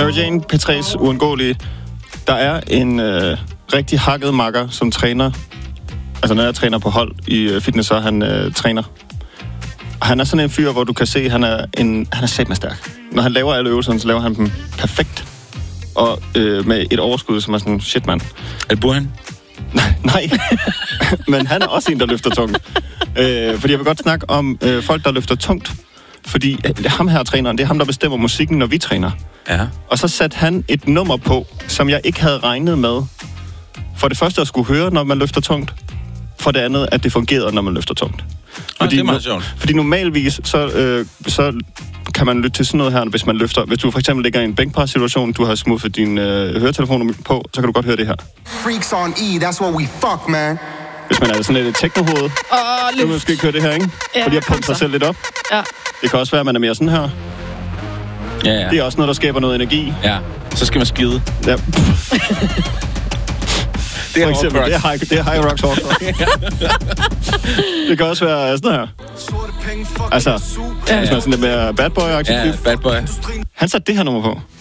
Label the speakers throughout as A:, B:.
A: Mary Jane, P3's uundgåelige. Der er en rigtig hakket makker, som træner. Altså, når jeg træner på hold i fitness, så han træner. Og han er sådan en fyr, hvor du kan se, at han er satme stærk. Når han laver alle øvelserne, så laver han dem perfekt. Og med et overskud, som er sådan, shit, mand.
B: Er det Burhan?
A: Nej. Men han er også en, der løfter tungt. Fordi jeg vil godt snakke om folk, der løfter tungt. Fordi ham her træneren, det er ham, der bestemmer musikken, når vi træner.
B: Ja.
A: Og så satte han et nummer på, som jeg ikke havde regnet med. For det første at skulle høre, når man løfter tungt. For det andet, at det fungerede, når man løfter tungt. Fordi,
B: det er meget sjovt.
A: Fordi normalvis, så kan man lytte til sådan noget her, hvis man løfter. Hvis du for eksempel ligger i en bænkpres-situation, du har smuffet dine høretelefoner på, så kan du godt høre det her.
C: Freaks on E, that's what we fuck, man.
A: Hvis man er sådan lidt teknohoved, så kan man måske ikke høre det her, ikke?
D: Ja,
A: fordi jeg pumper sig selv lidt op.
D: Ja.
A: Det kan også være, at man er mere sådan her.
B: Ja.
A: Det er også noget, der skaber noget energi.
B: Ja, så skal man skide.
A: Ja.
B: Det
A: for eksempel, det er high rocks også. Det kan også være sådan her. Altså, hvis man er sådan lidt mere bad boy-aktiv.
B: Ja, bad boy.
A: Han satte det her nummer på.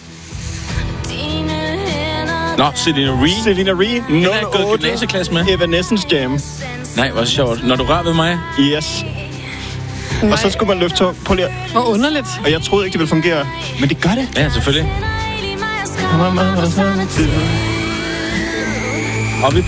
B: Nå, Selena Ree.
A: Selena Ree.
B: Den har jeg gået gymnasieklasse med.
A: Evanescence Jam.
B: Nej, hvor sjovt. Når du rører ved mig.
A: Yes. Nej. Og så skulle man løfte tungt.
D: Hvor underligt.
A: Og jeg troede ikke, det ville fungere. Men det gør det.
B: Ja, selvfølgelig. Og vi